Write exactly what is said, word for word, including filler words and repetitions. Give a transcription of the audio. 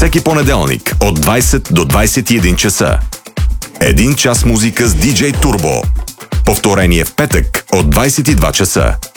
Всеки понеделник от двайсет до двайсет и един часа. Един час музика с диджей Турбо. Повторение в петък от двайсет и два часа.